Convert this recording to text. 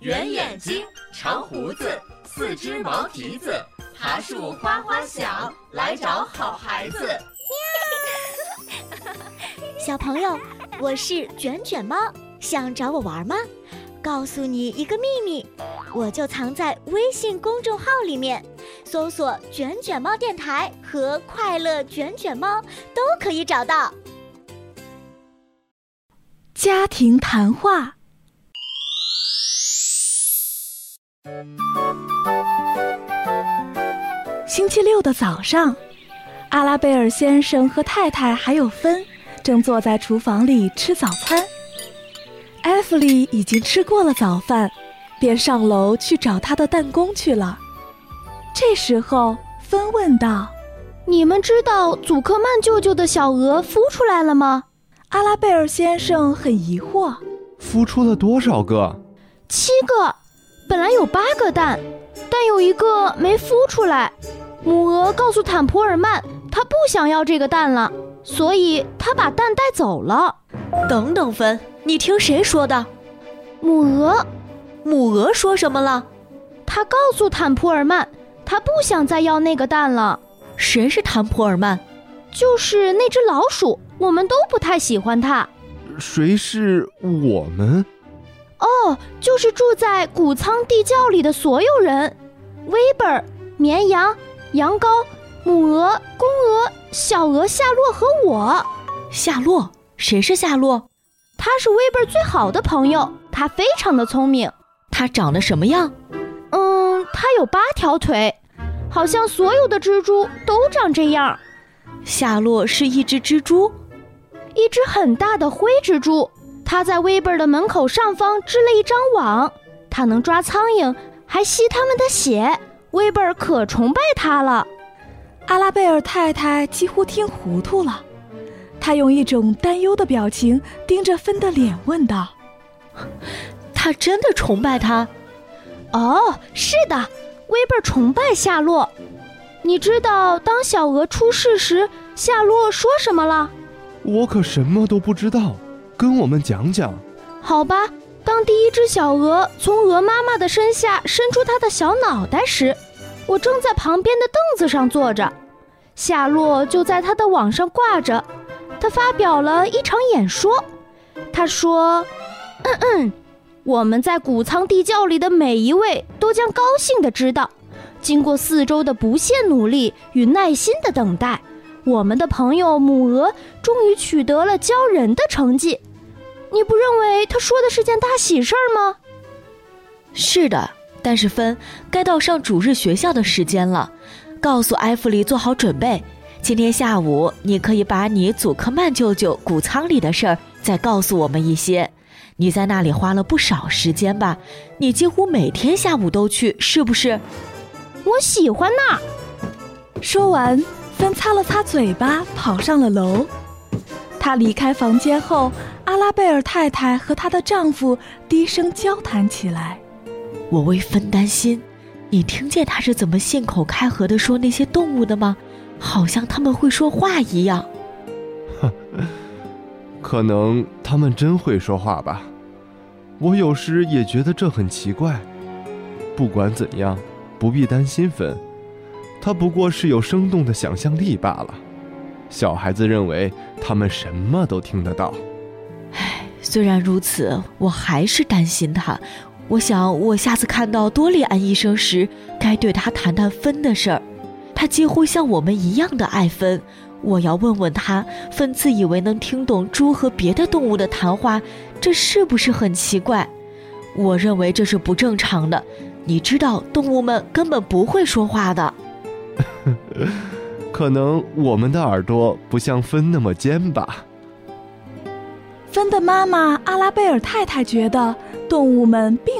圆眼睛，长胡子，四只毛蹄子，爬树花花响，来找好孩子。 小朋友，我是卷卷猫，想找我玩吗？告诉你一个秘密，我就藏在微信公众号里面，搜索卷卷猫电台和快乐卷卷猫都可以找到。 家庭谈话。星期六的早上，阿拉贝尔先生和太太还有芬正坐在厨房里吃早餐。艾弗里已经吃过了早饭，便上楼去找他的弹弓去了。这时候芬问道： 你们知道祖克曼舅舅的小鹅孵出来了吗？ 阿拉贝尔先生很疑惑。 孵出了多少个 ？7个，本来有8个蛋，但有1个没孵出来。母鹅告诉坦普尔曼，她不想要这个蛋了，所以她把蛋带走了。 等等芬，你听谁说的？ 母鹅。 母鹅说什么了？ 她告诉坦普尔曼，她不想再要那个蛋了。 谁是坦普尔曼？ 就是那只老鼠，我们都不太喜欢它。 谁是我们？ 哦，就是住在谷仓地窖里的所有人。威伯尔、绵羊、羊羔、母鹅、公鹅、小鹅夏洛和我。 夏洛？谁是夏洛？ 他是威伯尔最好的朋友，他非常的聪明。 他长得什么样？ 他有8条腿，好像所有的蜘蛛都长这样。 夏洛是一只蜘蛛？ 一只很大的灰蜘蛛，它在威伯尔的门口上方织了一张网，它能抓苍蝇，还吸它们的血。威伯尔可崇拜它了。 阿拉贝尔太太几乎听糊涂了，她用一种担忧的表情盯着芬的脸问道： 她真的崇拜他？ 哦，是的，威伯尔崇拜夏洛。你知道当小鹅出世时夏洛说什么了？ 我可什么都不知道，跟我们讲讲。 好吧，当第一只小鹅从鹅妈妈的身下伸出它的小脑袋时，我正在旁边的凳子上坐着，夏洛就在它的网上挂着。他发表了一场演说。他说：我们在谷仓地窖里的每一位都将高兴地知道，经过4周的不懈努力与耐心的等待，我们的朋友母鹅终于取得了教人的成绩。你不认为他说的是件大喜事儿吗？ 是的，但是芬，该到上主日学校的时间了，告诉艾弗里做好准备。今天下午你可以把你祖克曼舅舅谷仓里的事儿再告诉我们一些。你在那里花了不少时间吧？你几乎每天下午都去，是不是？ 我喜欢那儿。 说完，芬擦了擦嘴巴，跑上了楼。她离开房间后，阿拉贝尔太太和她的丈夫低声交谈起来。 我为芬担心，你听见她是怎么信口开河地说那些动物的吗？好像他们会说话一样。 可能他们真会说话吧，我有时也觉得这很奇怪。不管怎样，不必担心芬，他不过是有生动的想象力罢了。小孩子认为他们什么都听得到。 虽然如此，我还是担心他。我想我下次看到多利安医生时，该对他谈谈芬的事儿。他几乎像我们一样的爱芬。我要问问他，芬自以为能听懂猪和别的动物的谈话，这是不是很奇怪？我认为这是不正常的。你知道，动物们根本不会说话的。 可能我们的耳朵不像芬那么尖吧。 芬的妈妈阿拉贝尔太太觉得动物们并